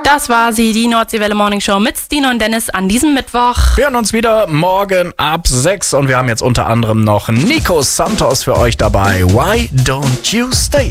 Das war sie, die Nordseewelle Morning Show mit Stine und Dennis an diesem Mittwoch. Wir hören uns wieder morgen ab 6 und wir haben jetzt unter anderem noch Nico Santos für euch dabei. Why don't you stay?